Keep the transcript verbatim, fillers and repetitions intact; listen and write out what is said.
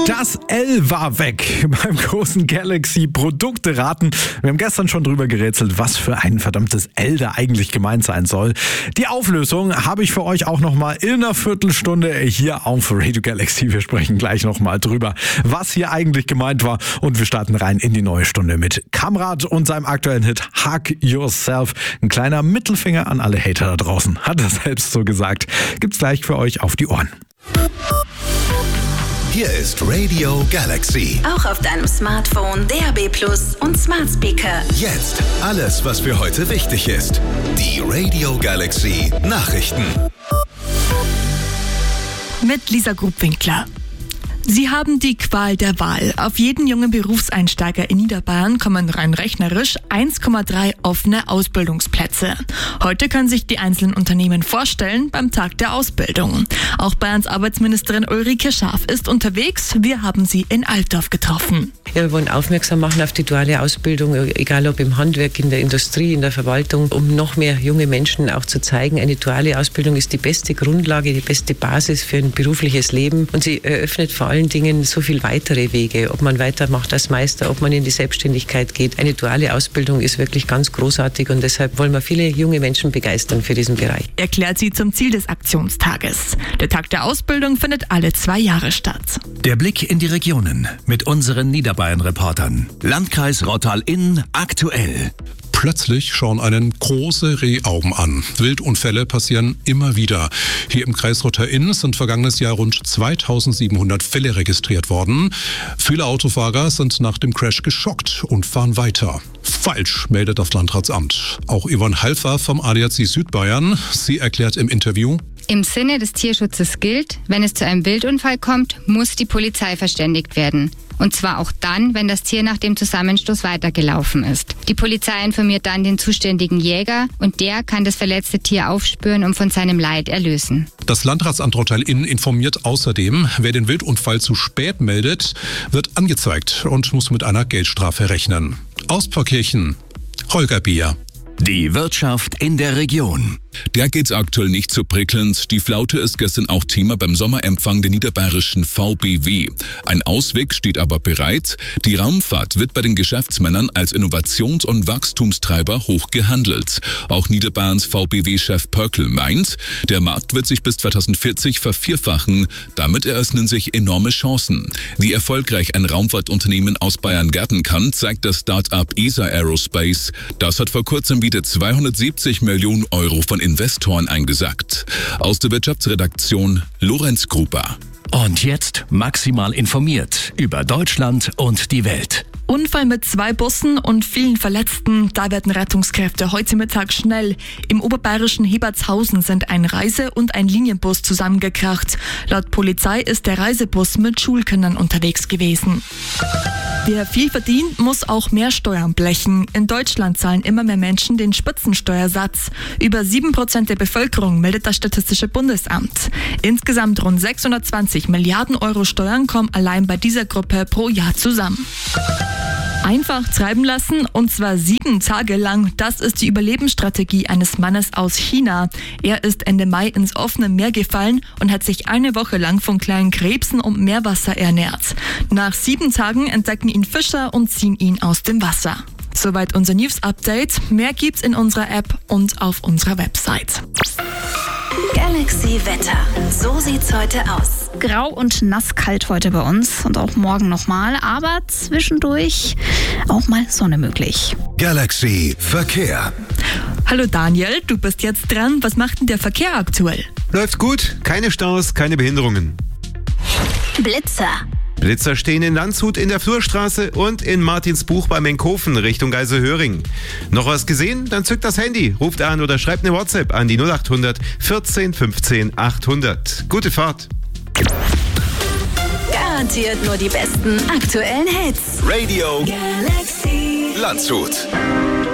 Das L war weg beim großen Galaxy-Produkte-Raten. Wir haben gestern schon drüber gerätselt, was für ein verdammtes L da eigentlich gemeint sein soll. Die Auflösung habe ich für euch auch nochmal in einer Viertelstunde hier auf Radio Galaxy. Wir sprechen gleich nochmal drüber, was hier eigentlich gemeint war. Und wir starten rein in die neue Stunde mit Kamrat und seinem aktuellen Hit Hug Yourself. Ein kleiner Mittelfinger an alle Hater da draußen, hat er selbst so gesagt. Gibt's gleich für euch auf die Ohren. Hier ist Radio Galaxy. Auch auf deinem Smartphone, D A B Plus und Smart Speaker. Jetzt alles, was für heute wichtig ist. Die Radio Galaxy Nachrichten. Mit Lisa Grubwinkler. Sie haben die Qual der Wahl. Auf jeden jungen Berufseinsteiger in Niederbayern kommen rein rechnerisch eins Komma drei offene Ausbildungsplätze. Heute können sich die einzelnen Unternehmen vorstellen beim Tag der Ausbildung. Auch Bayerns Arbeitsministerin Ulrike Schaaf ist unterwegs. Wir haben sie in Altdorf getroffen. Ja, wir wollen aufmerksam machen auf die duale Ausbildung, egal ob im Handwerk, in der Industrie, in der Verwaltung, um noch mehr junge Menschen auch zu zeigen, eine duale Ausbildung ist die beste Grundlage, die beste Basis für ein berufliches Leben und sie eröffnet vor allem allen Dingen so viel weitere Wege, ob man weitermacht als Meister, ob man in die Selbstständigkeit geht. Eine duale Ausbildung ist wirklich ganz großartig und deshalb wollen wir viele junge Menschen begeistern für diesen Bereich. Erklärt sie zum Ziel des Aktionstages. Der Tag der Ausbildung findet alle zwei Jahre statt. Der Blick in die Regionen mit unseren Niederbayern-Reportern. Landkreis Rottal-Inn aktuell. Plötzlich schauen einen große Rehaugen an. Wildunfälle passieren immer wieder. Hier im Kreis Rottal-Inn sind vergangenes Jahr rund zweitausendsiebenhundert Fälle registriert worden. Viele Autofahrer sind nach dem Crash geschockt und fahren weiter. Falsch, meldet das Landratsamt. Auch Yvonne Halfer vom A D A C Südbayern. Sie erklärt im Interview: Im Sinne des Tierschutzes gilt, wenn es zu einem Wildunfall kommt, muss die Polizei verständigt werden. Und zwar auch dann, wenn das Tier nach dem Zusammenstoß weitergelaufen ist. Die Polizei informiert dann den zuständigen Jäger und der kann das verletzte Tier aufspüren und von seinem Leid erlösen. Das Landratsamt Rottal-Inn informiert außerdem, wer den Wildunfall zu spät meldet, wird angezeigt und muss mit einer Geldstrafe rechnen. Aus Pfarrkirchen, Holger Bier. Die Wirtschaft in der Region. Der geht's aktuell nicht so prickelnd. Die Flaute ist gestern auch Thema beim Sommerempfang der niederbayerischen V B W. Ein Ausweg steht aber bereit. Die Raumfahrt wird bei den Geschäftsmännern als Innovations- und Wachstumstreiber hoch gehandelt. Auch Niederbayerns V B W-Chef Pörkl meint, der Markt wird sich bis zweitausendvierzig vervierfachen. Damit eröffnen sich enorme Chancen. Wie erfolgreich ein Raumfahrtunternehmen aus Bayern gärtnern kann, zeigt das Start-up E S A Aerospace. Das hat vor kurzem wieder zweihundertsiebzig Millionen Euro von Investoren eingesackt. Aus der Wirtschaftsredaktion Lorenz Gruber. Und jetzt maximal informiert über Deutschland und die Welt. Unfall mit zwei Bussen und vielen Verletzten. Da werden Rettungskräfte heute Mittag schnell. Im oberbayerischen Hebertshausen sind ein Reise- und ein Linienbus zusammengekracht. Laut Polizei ist der Reisebus mit Schulkindern unterwegs gewesen. Wer viel verdient, muss auch mehr Steuern blechen. In Deutschland zahlen immer mehr Menschen den Spitzensteuersatz. Über sieben Prozent der Bevölkerung meldet das Statistische Bundesamt. Insgesamt rund sechshundertzwanzig Milliarden Euro Steuern kommen allein bei dieser Gruppe pro Jahr zusammen. Einfach treiben lassen, und zwar sieben Tage lang. Das ist die Überlebensstrategie eines Mannes aus China. Er ist Ende Mai ins offene Meer gefallen und hat sich eine Woche lang von kleinen Krebsen und Meerwasser ernährt. Nach sieben Tagen entdecken ihn Fischer und ziehen ihn aus dem Wasser. Soweit unser News-Update. Mehr gibt's in unserer App und auf unserer Website. Galaxy Wetter. So sieht's heute aus. Grau und nasskalt heute bei uns und auch morgen nochmal, aber zwischendurch auch mal Sonne möglich. Galaxy Verkehr. Hallo Daniel, du bist jetzt dran. Was macht denn der Verkehr aktuell? Läuft gut, keine Staus, keine Behinderungen. Blitzer. Blitzer stehen in Landshut in der Flurstraße und in Martinsbuch bei Menkhofen Richtung Geiselhöring. Noch was gesehen? Dann zückt das Handy, ruft an oder schreibt eine WhatsApp an die null acht hundert vierzehn fünfzehn achthundert. Gute Fahrt. Garantiert nur die besten aktuellen Hits. Radio Galaxy Landshut.